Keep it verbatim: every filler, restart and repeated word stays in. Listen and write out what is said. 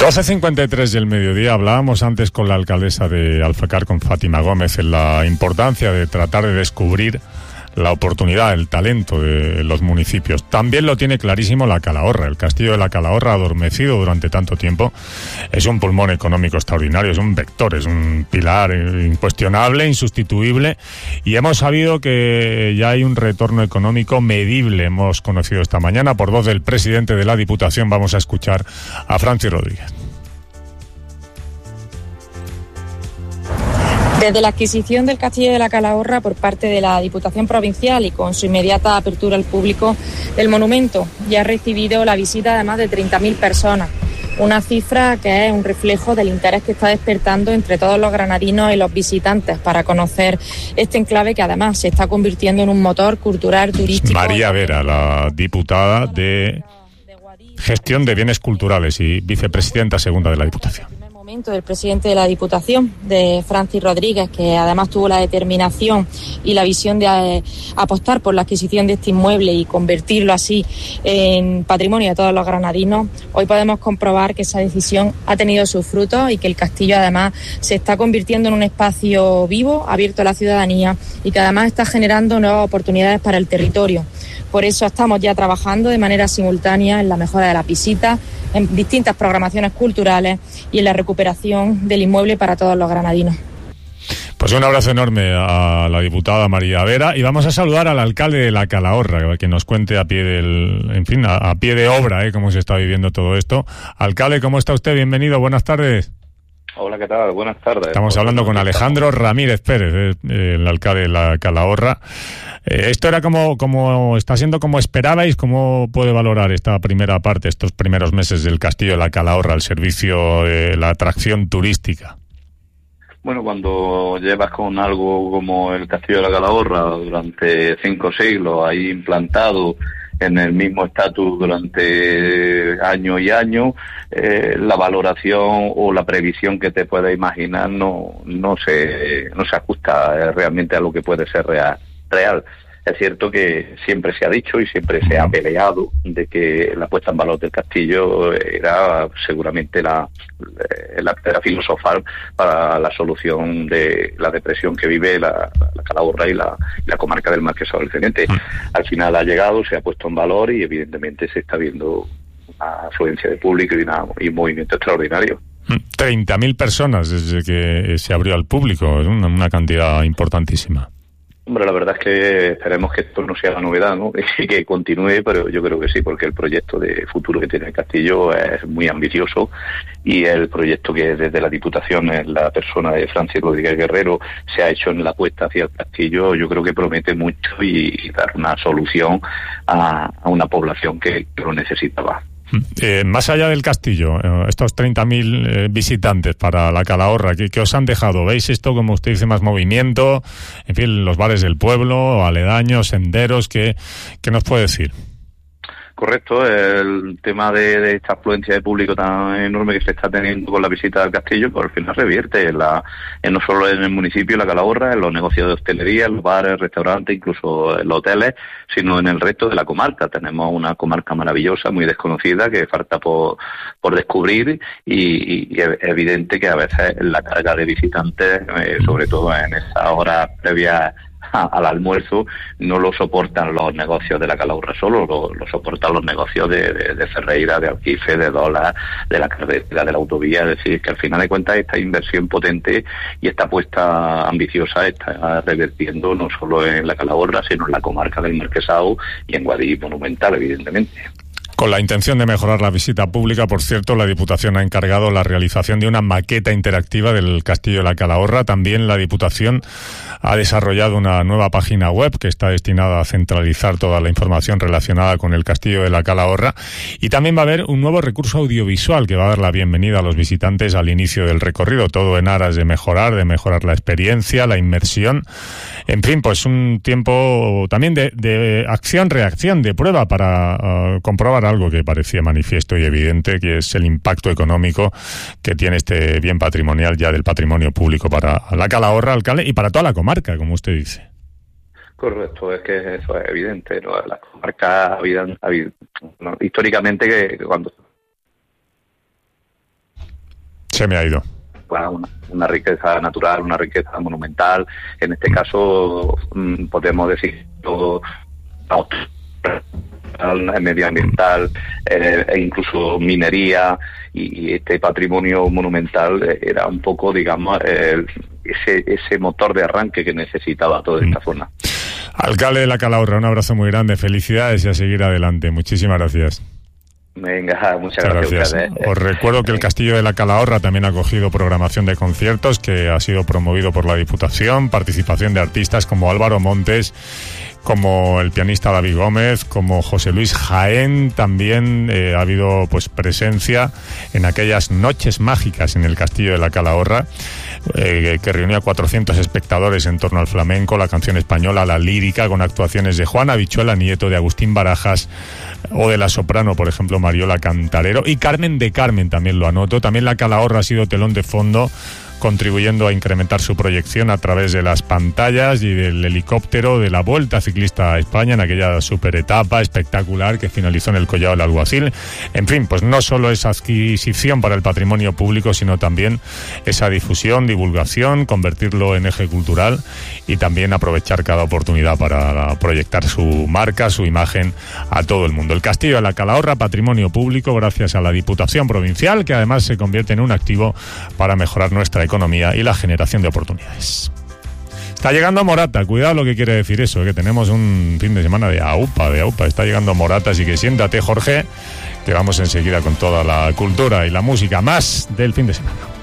doce cincuenta y tres del mediodía. Hablábamos antes con la alcaldesa de Alfacar, con Fátima Gómez, en la importancia de tratar de descubrir la oportunidad, el talento de los municipios. También lo tiene clarísimo la Calahorra. El castillo de la Calahorra, adormecido durante tanto tiempo, es un pulmón económico extraordinario, es un vector, es un pilar incuestionable, insustituible, y hemos sabido que ya hay un retorno económico medible. Hemos conocido esta mañana, por voz del presidente de la Diputación. Vamos a escuchar a Francis Rodríguez. Desde la adquisición del Castillo de la Calahorra por parte de la Diputación Provincial y con su inmediata apertura al público, el monumento ya ha recibido la visita de más de treinta mil personas, una cifra que es un reflejo del interés que está despertando entre todos los granadinos y los visitantes para conocer este enclave, que además se está convirtiendo en un motor cultural turístico. María Vera, la diputada de Gestión de Bienes Culturales y vicepresidenta segunda de la Diputación. Del presidente de la Diputación, de Francis Rodríguez, que además tuvo la determinación y la visión de eh, apostar por la adquisición de este inmueble y convertirlo así en patrimonio de todos los granadinos. Hoy podemos comprobar que esa decisión ha tenido sus frutos y que el castillo además se está convirtiendo en un espacio vivo, abierto a la ciudadanía, y que además está generando nuevas oportunidades para el territorio. Por eso estamos ya trabajando de manera simultánea en la mejora de las visitas, en distintas programaciones culturales y en la recuperación del inmueble para todos los granadinos. Pues un abrazo enorme a la diputada María Vera, y vamos a saludar al alcalde de la Calahorra, que nos cuente a pie del, en fin, a, a pie de obra, ¿eh? cómo se está viviendo todo esto. Alcalde, ¿cómo está usted? Bienvenido, buenas tardes. Hola, ¿qué tal? Buenas tardes. Estamos hablando con Alejandro Ramírez Pérez, eh, el alcalde de la Calahorra. Eh, esto era como, como, está siendo como esperabais. ¿Cómo puede valorar esta primera parte, estos primeros meses del Castillo de la Calahorra al servicio de la atracción turística? Bueno, cuando llevas con algo como el Castillo de la Calahorra durante cinco siglos ahí implantado en el mismo estatus durante años y años, eh, la valoración o la previsión que te puedas imaginar no no se no se ajusta realmente a lo que puede ser real. real. Es cierto que siempre se ha dicho y siempre se ha peleado de que la puesta en valor del castillo era seguramente la, la piedra filosofal para la solución de la depresión que vive la, la Calahorra y la, y la comarca del Marquesado del Cedente. Al final ha llegado, se ha puesto en valor y evidentemente se está viendo una afluencia de público y, una, y un movimiento extraordinario. treinta mil personas desde que se abrió al público, es una, una cantidad importantísima. Hombre, la verdad es que esperemos que esto no sea la novedad, ¿no? Y que continúe, pero yo creo que sí, porque el proyecto de futuro que tiene el castillo es muy ambicioso, y el proyecto que desde la Diputación, en la persona de Francis Rodríguez Guerrero, se ha hecho en la apuesta hacia el castillo, yo creo que promete mucho y, y dar una solución a, a una población que, que lo necesitaba. Eh, más allá del castillo, eh, estos treinta mil eh, visitantes para la Calahorra, ¿qué, ¿qué os han dejado? ¿Veis esto, como usted dice, más movimiento? En fin, los bares del pueblo, aledaños, senderos, ¿qué, qué nos puede decir? Correcto, el tema de, de esta afluencia de público tan enorme que se está teniendo con la visita al castillo, pues al final revierte en la, en no solo en el municipio, en la Calahorra, en los negocios de hostelería, en los bares, restaurantes, incluso en los hoteles, sino en el resto de la comarca. Tenemos una comarca maravillosa, muy desconocida, que falta por, por descubrir, y, y es evidente que a veces la carga de visitantes, eh, sobre todo en esas horas previas al almuerzo, no lo soportan los negocios de la Calahorra solo, lo, lo soportan los negocios de, de, de Ferreira, de Alquife, de Dólar, de la carretera, de la autovía. Es decir, que al final de cuentas esta inversión potente y esta apuesta ambiciosa está revertiendo no solo en la Calahorra, sino en la comarca del Marquesado y en Guadí Monumental, evidentemente. Con la intención de mejorar la visita pública, por cierto, la Diputación ha encargado la realización de una maqueta interactiva del Castillo de la Calahorra. También la Diputación ha desarrollado una nueva página web que está destinada a centralizar toda la información relacionada con el Castillo de la Calahorra. Y también va a haber un nuevo recurso audiovisual que va a dar la bienvenida a los visitantes al inicio del recorrido. Todo en aras de mejorar, de mejorar la experiencia, la inmersión. En fin, pues un tiempo también de, de acción-reacción, de prueba para uh, comprobar algo que parecía manifiesto y evidente, que es el impacto económico que tiene este bien patrimonial ya del patrimonio público para la Calahorra, alcalde, y para toda la comarca, como usted dice. Correcto, es que eso es evidente, ¿no? Las comarcas habían, habían no, históricamente que cuando Se me ha ido. Bueno, una, una riqueza natural, una riqueza monumental. En este caso, mmm, podemos decir todo medioambiental eh, e incluso minería, y, y este patrimonio monumental era un poco, digamos, eh, ese, ese motor de arranque que necesitaba toda esta mm. zona. Alcalde de La Calahorra, un abrazo muy grande, felicidades y a seguir adelante. Muchísimas gracias. Venga, muchas, muchas gracias. gracias. Os recuerdo que el Castillo de La Calahorra también ha acogido programación de conciertos que ha sido promovido por la Diputación, participación de artistas como Álvaro Montes, como el pianista David Gómez, como José Luis Jaén. También eh, ha habido pues presencia en aquellas noches mágicas en el Castillo de La Calahorra, eh, que reunía a cuatrocientos espectadores en torno al flamenco, la canción española, la lírica, con actuaciones de Juan Habichuela, nieto de Agustín Barajas, o de la soprano, por ejemplo, Mariola Cantarero, y Carmen de Carmen también lo anoto. También La Calahorra ha sido telón de fondo, contribuyendo a incrementar su proyección a través de las pantallas y del helicóptero de la Vuelta Ciclista a España, en aquella super etapa espectacular que finalizó en el Collado del Alguacil. En fin, pues no solo esa adquisición para el patrimonio público, sino también esa difusión, divulgación, convertirlo en eje cultural y también aprovechar cada oportunidad para proyectar su marca, su imagen a todo el mundo. El Castillo de La Calahorra, patrimonio público gracias a la Diputación Provincial, que además se convierte en un activo para mejorar nuestra economía y la generación de oportunidades. Está llegando Morata, cuidado lo que quiere decir eso, que tenemos un fin de semana de aupa, de aupa, está llegando Morata, así que siéntate, Jorge, que vamos enseguida con toda la cultura y la música más del fin de semana.